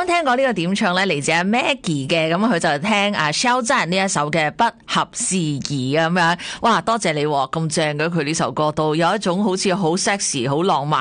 聽過呢個點唱咧，嚟自阿 Maggie 嘅，咁佢就聽阿 Shao Zhan 呢一首嘅不合時宜啊咁樣。哇，多謝你咁正嘅，佢呢首歌都有一種好似好 sexy 好浪漫